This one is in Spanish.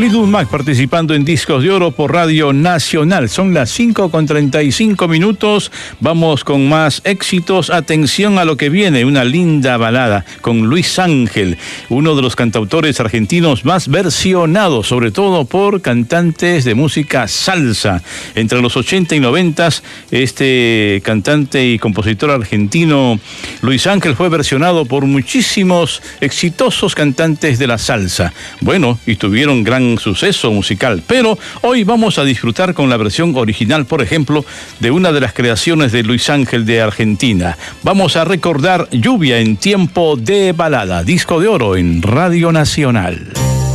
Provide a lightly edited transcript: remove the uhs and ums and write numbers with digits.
Fleetwood Mac participando en Discos de Oro por Radio Nacional. Son las 5:35. Vamos con más éxitos. Atención a lo que viene, una linda balada con Luis Ángel, uno de los cantautores argentinos más versionados, sobre todo por cantantes de música salsa. Entre los 80 y 90, este cantante y compositor argentino Luis Ángel fue versionado por muchísimos exitosos cantantes de la salsa. Bueno, y tuvieron gran suceso musical, pero hoy vamos a disfrutar con la versión original, por ejemplo, de una de las creaciones de Luis Ángel de Argentina. Vamos a recordar Lluvia en tiempo de balada, Disco de Oro en Radio Nacional.